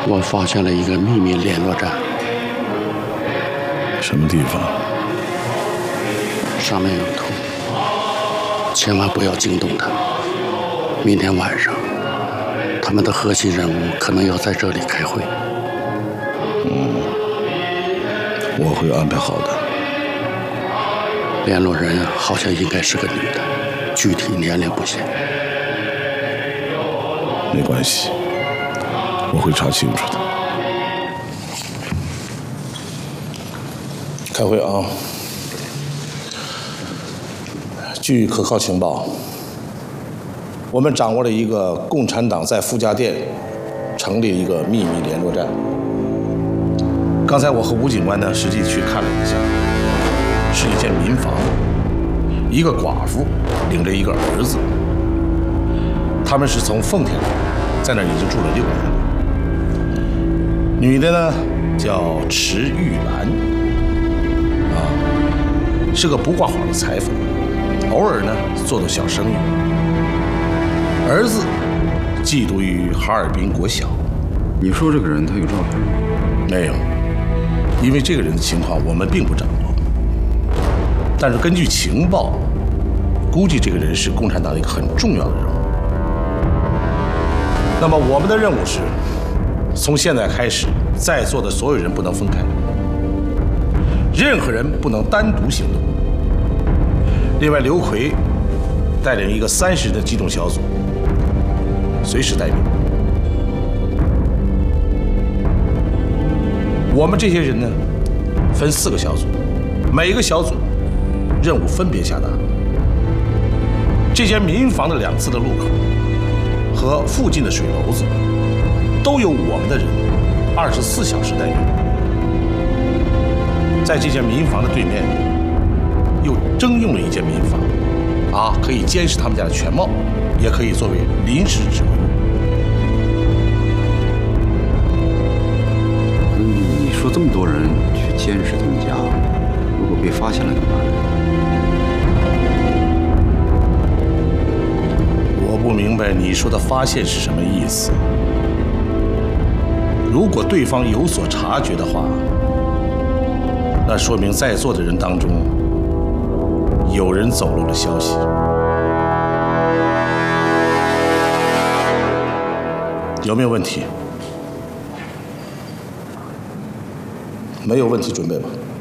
我发现了一个秘密联络站。 什么地方？ 上面有图，千万不要惊动他。明天晚上，他们的核心人物可能要在这里开会。 我会安排好的。 联络人好像应该是个女的，具体年龄不详。 没关系，我会查清楚的。开会啊！据可靠情报，我们掌握了一个共产党在傅家店成立一个秘密联络站。刚才我和吴警官呢，实际去看了一下，是一间民房，一个寡妇领着一个儿子，他们是从奉天来的，在那儿已经住了6年了。女的呢叫池玉兰，是个不挂谎的裁缝，偶尔呢做做小生意。儿子寄读于哈尔滨国小。 你说这个人他有照片吗？ 没有，因为这个人的情况我们并不掌握。但是根据情报，估计这个人是共产党一个很重要的人物。那么我们的任务是，从现在开始，在座的所有人不能分开，任何人不能单独行动。另外，刘奎带领一个30人的机动小组，随时待命。我们这些人呢，分4个小组，每个小组任务分别下达。这间民房的2侧的路口和附近的水楼子，都有我们的人24小时待命。在这间民房的对面，又征用了一间民房，可以监视他们家的全貌，也可以作为临时指挥部。 你说这么多人去监视他们家，如果被发现了怎么办？ 我不明白你说的发现是什么意思。如果对方有所察觉的话，那说明在座的人当中有人走漏了消息。有没有问题？没有问题，准备吧。